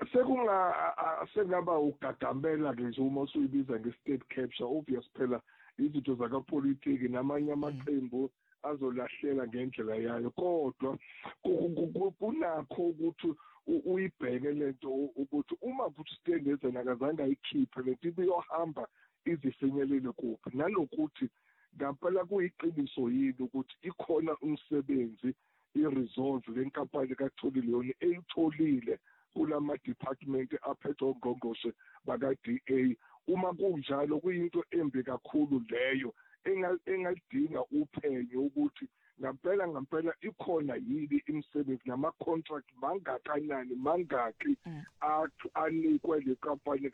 Sekungaba ugagamela ke nje uma usuyibiza nge-state capture, obvious phela izinto zakapolitiki namanye amaqembu azolahlela ngendlela yayo, kodwa kunakho ukuthi uyibheke lento ukuthi uma futhi uStendezana akazange ayikhiphe lento ibiyohamba izifinyelele kuphi, nalokuthi ngampela kuyiqiniso yini ukuthi ikhona umsebenzi i-resolve lenkampani kaThuli Leon eyitholile kulama department aphethwe ongqongqoshe baka-DA. Uma kunjalo kuyinto embi kakhulu leyo engadinga uphenyo ukuthi ngampela ikhona yini imisebenzi nama-contract mangaki anikwe le kampani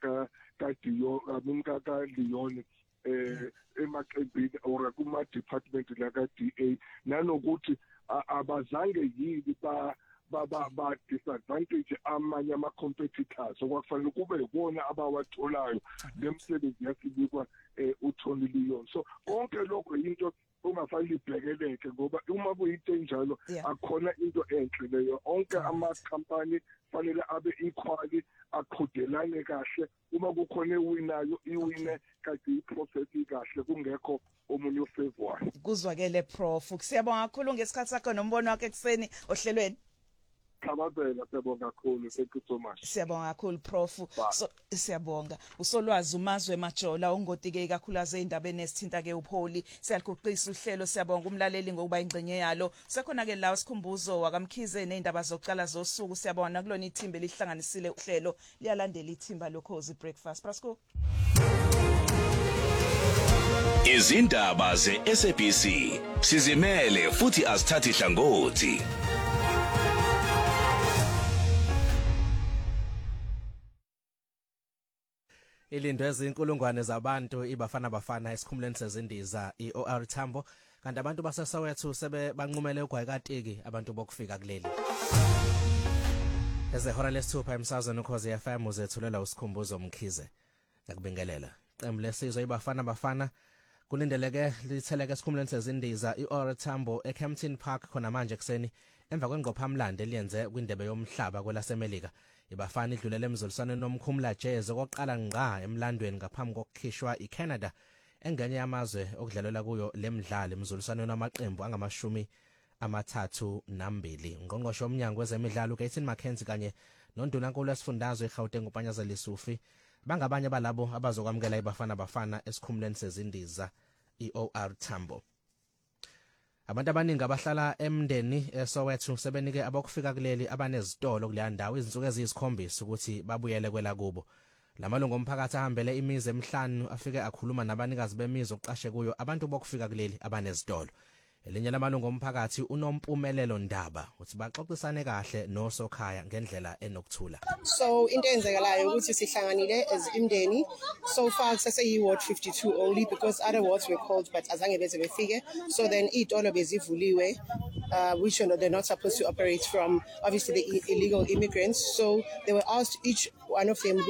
ka-Leon emaqembini or kuma-department laka-DA, nanokuthi abazange yini ba-disadvantage amanye ama-competitors okwakufanele kube yibona abawatholayo lemisebenzi yasinikwa uThuli Leon. So konke lokho yinto ongafanele ibhekeleke, ngoba uma kuyinto enjalo akhona into enhle leyo. Onke amakhampani fanele abe equally, aqhudelane kahle. Uma kukhona ewinayo iwine kanti i-process kahle, kungekho omunye ofavor. Kuzwakele Prof. Siyabonga kakhulu ngesikhathi sakho nombono wakho ekseni ohlelweni. Khabazela, siyabonga kakhulu. Thank you so much. Siyabonga kakhulu Prof. So siyabonga. Usolwazi uMazwe Majola ongotike kakhulukazi endabeni esithinta ke upholi. Siyaluqisa uhlelo, siyabonga umlaleli ngokuba ingcenye yalo. Sekhona ke la isikhumbuzo wakamkhize nezindaba zokuqala zosuku. Siyabonga kulona ithimba elihlanganisile uhlelo liyalandela ithimba lokhozi breakfast. Prasco. Izindaba ze-SABC sizimele futhi asithathi hlangothi. Ilindo ezinkulungwane zabantu ibafana esikhumulweni sezindiza iOR Tambo, kanti abantu baseSoweto sebe banqumele ugwayikatiki abantu bokufika kuleli. Ezehora lesithupha emsazweni ukhozi FM uzethulela usikhumbuzo Mkhize. Ngakubingelela. Qembu lesizwe ibafana kulindeleke litheleke esikhumulweni sezindiza iOR Tambo eCampton Park khona manje ekseni emva kwengqophamlando eliyenze kwindebe yomhlaba kwelasemelika. Ibafana idlulele emzuliswaneni nomkhumula jazz okoqala ngqa emlandweni ngaphambi kokukhishwa iCanada engenye yamazwe okudlalela kuyo lemidlalo emzuliswaneni wamaqembu angama-32. Ngqongqoshe womnyango wezemidlalo uGayton Mackenzie kanye noNdunankulu wesifundazwe eGauteng uPanyazela Lesufi bangabanye balabo abazokwamukela ibafana esikhumulweni sezindiza iOR Tambo. Abantu abaningi abahlala emndeni eSoweto sebenike abokufika kuleli abanezitolo kuleya ndawo izinsuku eziyisikhombisa ukuthi babuyele kwela kubo. Lamalungu omphakathi ahambele imizi emihlanu afike akhuluma nabanikazi bemizi oqashe kuyo abantu bokufika kuleli abanezitolo. Elinye lamalungu omphakathi uNompumelelo Ndaba uthi baxoxisane kahle noSokhaya ngendlela enokuthula. So into enzekalayo ukuthi sihlanganile as imndeni so far sase Ward 52 only because other wards were called but azange beze befike. So then itolo bezivuliwe which they're not supposed to operate from obviously the illegal immigrants. So they were asked each one of them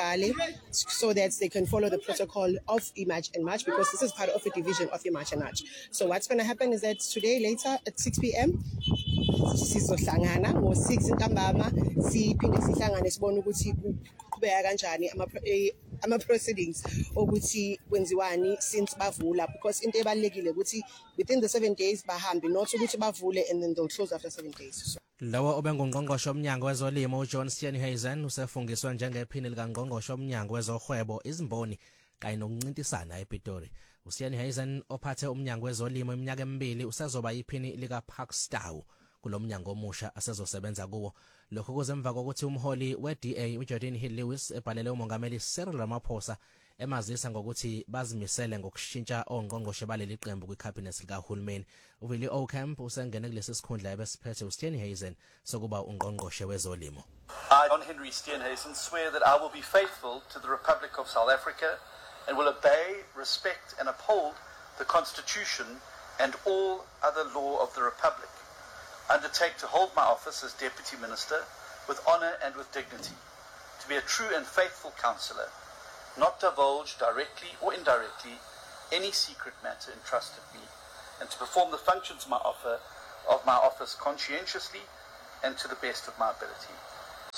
so that they can follow the protocol of Emerge and March because this is part of a division of Emerge and March. So what's going to happen is that today later at 6 p.m. sizohlangana ngo-6 ntambama siphinde sihlangane sibone ukuthi kuqhubeka kanjani ama-proceedings ukuthi kwenziwani since bavula, because into ebalekile ukuthi within the 7 days bahambe, not ukuthi bavule and then they'll close after 7 days. Lawa obengungqongqoshe womnyango wezolimo uJohn Steenhuisen usefungiswa njengephini likangqongqoshe womnyango wezohwebo izimboni kanye nokuncintisana ePitori. uSteenhuisen ophathe umnyango wezolimo iminyaka emibili usezoba iphini lika Parkstown kulomnyango omusha asezosebenza kuwo. Lokho kuzemva kokuthi umholi weDA uJordan Hill Lewis ebhalele umongameli Cyril Ramaphosa emazisa ngokuthi bazimisele ngokushintsha ongqongqoshe baleli qembu kwicabinet likahulumeni. uWillie Ocamp usengene kulesi sikhundla ebesiphethe uSteenhuisen sokuba ungqongqoshe wezolimo. I, John Henry Steenhuisen, swear that I will be faithful to the Republic of South Africa and will obey, respect and uphold the Constitution and all other law of the Republic. Undertake to hold my office as Deputy Minister with honour and with dignity, to be a true and faithful counsellor, not divulge directly or indirectly any secret matter entrusted me, and to perform the functions of my office conscientiously and to the best of my ability.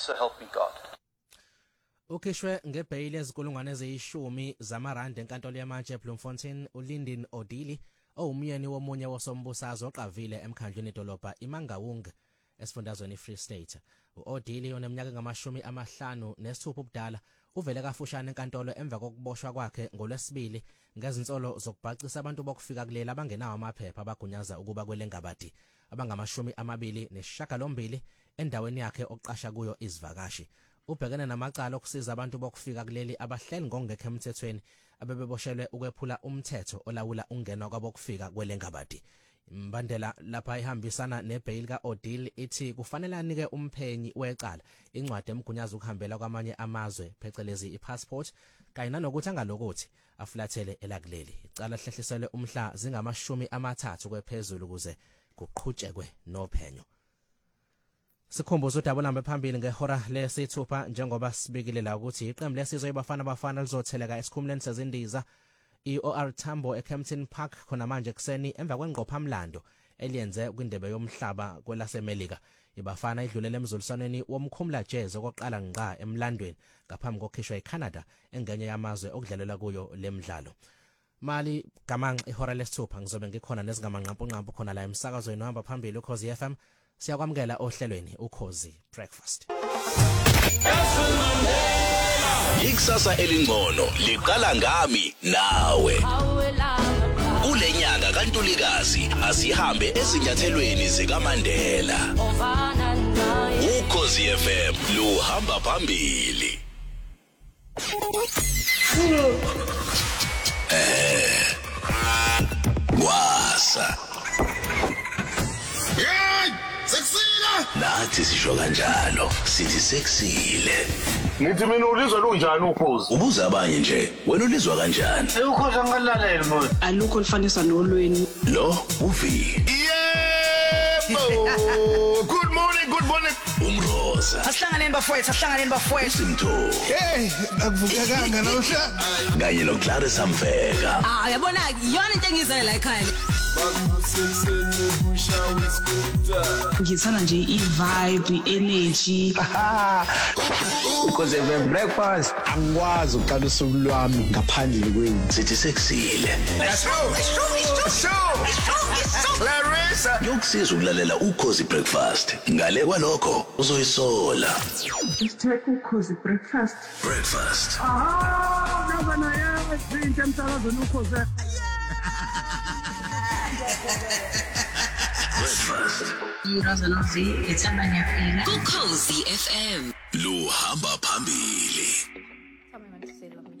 So help me God. Ukhishwe ngebhayili ezikulungwane eziyishumi zamarandi enkantolo yamanje eBloemfontein uLindin Odili owumyeni womunye wosombusazwe oqavile emkhandlwini dolobha iMangaung esifundazweni iFree State. uOdili oneminyaka engama-56 ubudala uvele kafushane enkantolo emva kokuboshwa kwakhe ngoLwesibili ngezinsolo zokubhacisa abantu bokufika kuleli abangenawo amaphepha abagunyaza ukuba kwelengabadi abangama-28 endaweni yakhe oqasha kuyo izivakashi. Ubhekene namacala okusiza abantu bokufika kuleli abahleli ngokungekho emthethweni abebeboshelwe ukwephula umthetho olawula ungena kwabokufika kwelengabadi. Imbandela lapha ihambisana nebhayili kaOdili ithi kufanele anike umphenyi wecala incwadi emgunyaza ukuhambela kwamanye amazwe phecelezi iPassport kanye nanokuthi angalokuthi afulathele elakuleli. Icala lihlehliselwe umhla zingama-30 kwephezulu ukuze kuqhutshekwe nophenyo. Sikhumbuzo udaba lambe phambili ngehora lesithupha njengoba sibikile la ukuthi iqembu lesizwe iBafana lizotheleka esikhumuleni sezindiza iOR Tambo eKempton Park khona manje kuseni emva kwengqophamlando eliyenze kwindebe yomhlaba kwelaseMelika. iBafana idlulele emzuliswaneni womkhumula jazz okoqala ngqa emlandweni ngaphambi kokukhishwa eCanada engenye yamazwe okudlalela kuyo lemidlalo. Mali gamanqa ihora lesithupha ngizobe ngikhona nezingamanqampunqampu khona la emsakazweni ohamba phambili uKhozi FM. Siyakwamukela ohlelweni uKhozi Breakfast. Ikusasa elingcono liqala ngami nawe. Kulenyanga kaNtulikazi asihambe ezinyathelweni zikaMandela. uKhozi FM luhamba phambili. Wasa. Nathi sisho kanjalo sithi seksile. Nithi mina ulizwa lunjani uKhozi? Ubuza abanye nje, wena ulizwa kanjani? uKhozi angalalela manje. Alukho lifanisa nolweni. Lo uvi. Yebo. Good morning. Umroza. Asihlanganeni bafowethu. Simtho. Hey, akuvukekanga namhla. Kanye noClara Samveka. Yabona yona into engizele la ekhaya. Ngithanda nje i-vibe, i-energy. Because FM Breakfast angikwazi ukuqala usuku lwami ngaphandle kwenu. Sithi seksile. Let's go. Clarissa. Yokusiza ukulalela uKhozi Breakfast. Ngale kwalokho uzoyisola. Isitheko uKhozi Breakfast. Breakfast. Ngabana yawe izinto emsakazweni uKhozi. Breakfast. Iraza nozi ethanda ngiyafika. uKhozi FM. Luhamba phambili. Tell me when to say love.